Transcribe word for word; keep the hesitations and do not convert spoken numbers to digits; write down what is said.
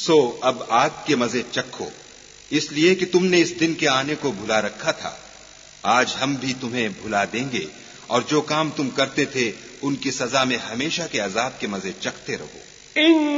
सो अब आग के मजे चखो, इसलिए कि तुमने इस दिन के आने को भुला रखा था। आज हम भी तुम्हें भुला देंगे और जो काम तुम करते थे उनकी सजा में हमेशा के अजाब के मजे चखते रहो।